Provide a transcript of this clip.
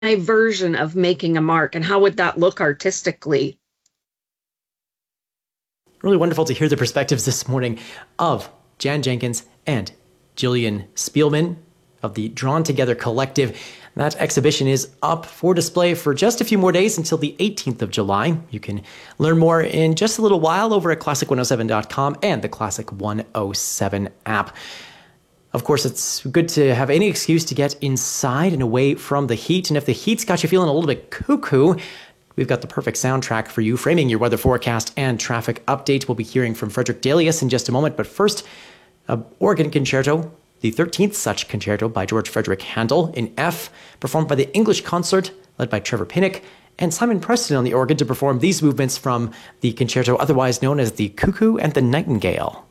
version of making a mark, and how would that look artistically? Really wonderful to hear the perspectives this morning of Jan Jenkins and Jillian Spielman of the Drawn Together Collective. That exhibition is up for display for just a few more days until the 18th of July. You can learn more in just a little while over at classic107.com and the Classic 107 app. Of course, it's good to have any excuse to get inside and away from the heat. And if the heat's got you feeling a little bit cuckoo, we've got the perfect soundtrack for you, framing your weather forecast and traffic update. We'll be hearing from Frederick Delius in just a moment. But first, an organ concerto, the 13th such concerto by George Frederick Handel in F, performed by the English Consort, led by Trevor Pinnock, and Simon Preston on the organ to perform these movements from the concerto otherwise known as the Cuckoo and the Nightingale.